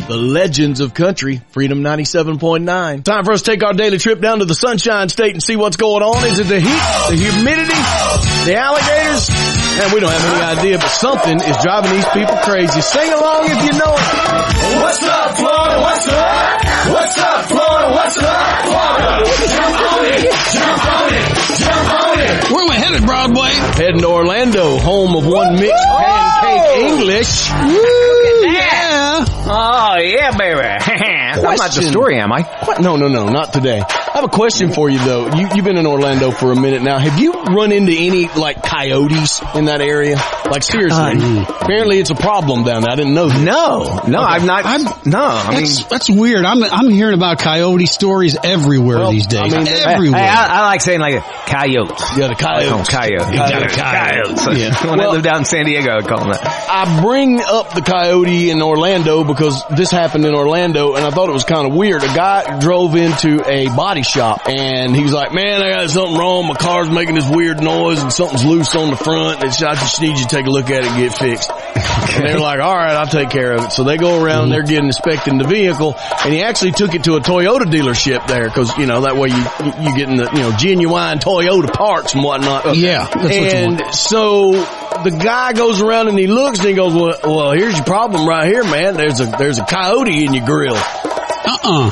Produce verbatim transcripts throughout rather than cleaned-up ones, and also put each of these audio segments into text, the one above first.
The legends of country, Freedom ninety-seven point nine. Time for us to take our daily trip down to the Sunshine State and see what's going on. Is it the heat, the humidity, the alligators? And we don't have any idea, but something is driving these people crazy. Sing along if you know it. What's up, Florida? What's up? What's up, Florida? What's up, Florida? Jump on it, jump on it, jump on it. Where we headed, Broadway? Heading to Orlando, home of one mixed pancake English. Woo, yeah. Oh, yeah, baby. I'm not the story, am I? What? No, no, no, not today. I have a question for you, though. You, you've been in Orlando for a minute now. Have you run into any, like, coyotes in that area? Like, seriously. Uh, Apparently it's a problem down there. I didn't know that. No. No, okay. I've not. I'm, no, I mean. That's, that's weird. I'm I'm hearing about coyote stories everywhere well, these days. I mean, everywhere. Hey, I, I like saying, like, coyotes. Yeah, the coyotes. Coyotes. You got a coyotes. Yeah. When well, I lived out in San Diego, I call them that. I bring up the coyote in Orlando because this happened in Orlando, and I thought it was kind of weird. A guy drove into a body shop, and he was like, man, I got something wrong. My car's making this weird noise, and something's loose on the front. And I just need you to take a look at it and get fixed. Okay. And they're like, all right, I'll take care of it. So they go around, mm-hmm. they're getting inspecting the vehicle, and he actually took it to a Toyota dealership there, because, you know, that way you you getting the, you know, genuine Toyota parts and whatnot. Yeah, that's and what you want. So the guy goes around and he looks and he goes, well, well, here's your problem right here, man. There's a there's a coyote in your grill. Uh-uh.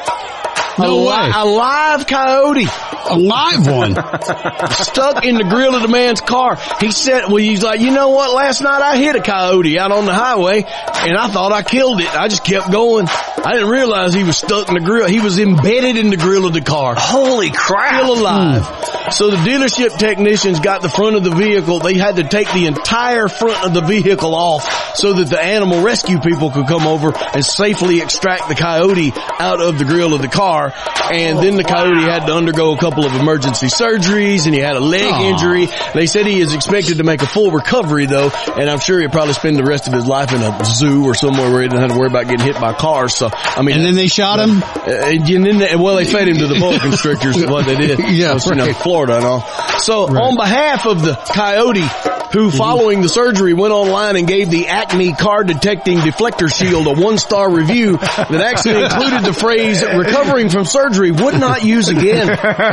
No a, way. Li- a live coyote. A live one. Stuck in the grill of the man's car. He said, well, he's like, you know what? Last night I hit a coyote out on the highway, and I thought I killed it. I just kept going. I didn't realize he was stuck in the grill. He was embedded in the grill of the car. Holy crap. Still alive. Mm. So the dealership technicians got the front of the vehicle. They had to take the entire front of the vehicle off so that the animal rescue people could come over and safely extract the coyote out of the grill of the car. And oh, then the coyote wow. had to undergo a couple of emergency surgeries, and he had a leg Aww. injury. They said he is expected to make a full recovery, though, and I'm sure he'll probably spend the rest of his life in a zoo or somewhere where he doesn't have to worry about getting hit by cars. So, I mean, and then they shot him. Uh, and then they, well, they fed him to the boa constrictors. Is what they did. Yeah, was, right. you know, Florida and all. So, right. on behalf of the coyote, who following the surgery went online and gave the Acme car detecting deflector shield a one-star review that actually included the phrase "recovering from surgery, would not use again."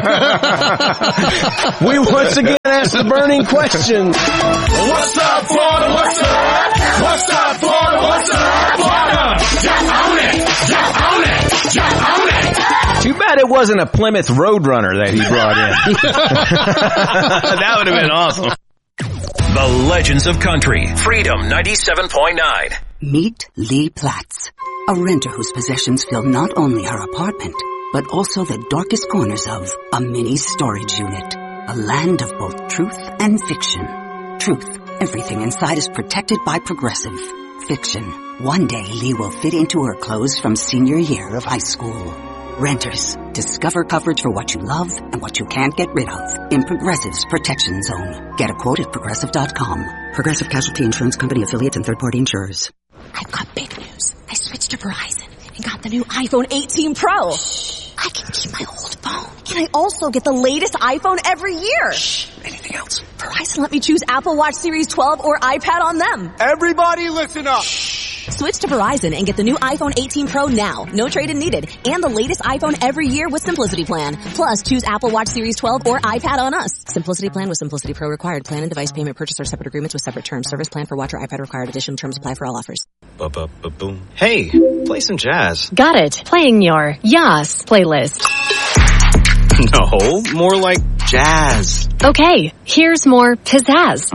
We once again ask the burning question. What's up, Florida? What's up? What's up, Florida? What's up, Florida? Jump on it! Jump on it! Jump on it! Too bad it wasn't a Plymouth Roadrunner that he brought in. That would have been awesome. The Legends of Country, Freedom ninety-seven point nine. Meet Lee Platts, a renter whose possessions fill not only her apartment, but also the darkest corners of a mini storage unit. A land of both truth and fiction. Truth, everything inside is protected by Progressive. Fiction, one day Lee will fit into her clothes from senior year of high school. Renters, discover coverage for what you love and what you can't get rid of in Progressive's Protection Zone. Get a quote at Progressive dot com. Progressive Casualty Insurance Company affiliates and third-party insurers. I've got big news. I switched to Verizon and got the new iPhone eighteen Pro. I can keep my old phone. And I also get the latest iPhone every year. Shh. Anything else? Verizon let me choose Apple Watch Series twelve or iPad on them. Everybody listen up. Shh. Switch to Verizon and get the new iPhone eighteen Pro now. No trade-in needed. And the latest iPhone every year with Simplicity Plan. Plus, choose Apple Watch Series twelve or iPad on us. Simplicity Plan with Simplicity Pro required. Plan and device payment purchase or separate agreements with separate terms. Service plan for watch or iPad required. Additional terms apply for all offers. Ba-ba-ba-boom. Hey, play some jazz. Got it. Playing your Yas playlist. No, more like jazz. Okay, here's more pizzazz.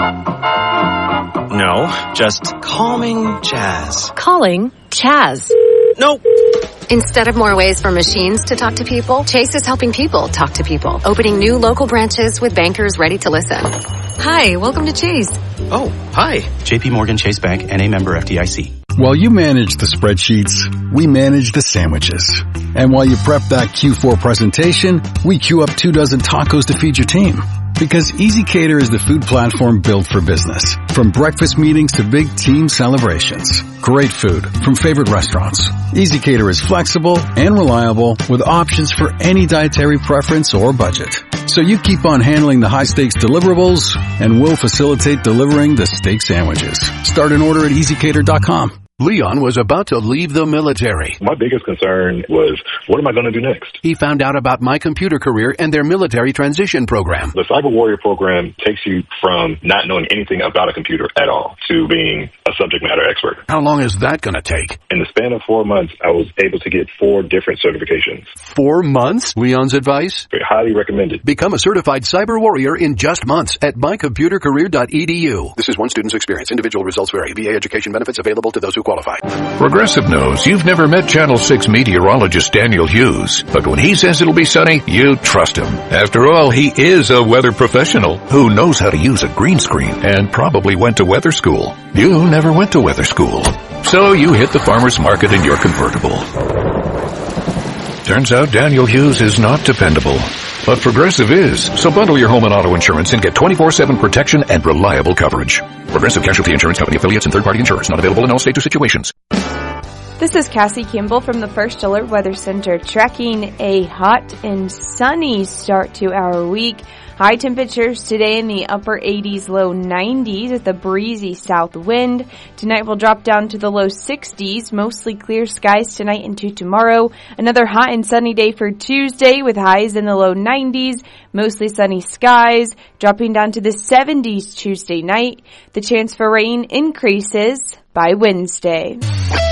No, just calming jazz. Calling Chaz. Nope. Instead of more ways for machines to talk to people, Chase is helping people talk to people. Opening new local branches with bankers ready to listen. Hi, welcome to Chase. Oh, hi. J P Morgan Chase Bank, N A member F D I C. While you manage the spreadsheets, we manage the sandwiches. And while you prep that Q four presentation, we queue up two dozen tacos to feed your team. Because EasyCater is the food platform built for business. From breakfast meetings to big team celebrations. Great food from favorite restaurants. EasyCater is flexible and reliable with options for any dietary preference or budget. So you keep on handling the high-stakes deliverables, and we'll facilitate delivering the steak sandwiches. Start an order at easy cater dot com. Leon was about to leave the military. My biggest concern was, what am I going to do next? He found out about My Computer Career and their military transition program. The Cyber Warrior program takes you from not knowing anything about a computer at all to being a subject matter expert. How long is that going to take? In the span of four months, I was able to get four different certifications. Four months? Leon's advice? Highly recommended. Become a certified cyber warrior in just months at my computer career dot e d u. This is one student's experience. Individual results vary. V A education benefits available to those who qualify. Progressive knows you've never met Channel six meteorologist Daniel Hughes, but when he says it'll be sunny, you trust him. After all, he is a weather professional who knows how to use a green screen and probably went to weather school. You never went to weather school, so you hit the farmer's market in your convertible. Turns out Daniel Hughes is not dependable, but Progressive is. So bundle your home and auto insurance and get twenty-four seven protection and reliable coverage. Progressive Casualty Insurance Company affiliates and third-party insurers. Not available in all states or situations. This is Cassie Kimball from the First Alert Weather Center, tracking a hot and sunny start to our week. High temperatures today in the upper eighties, low nineties with a breezy south wind. Tonight will drop down to the low sixties, mostly clear skies tonight into tomorrow. Another hot and sunny day for Tuesday with highs in the low nineties, mostly sunny skies, dropping down to the seventies Tuesday night. The chance for rain increases by Wednesday.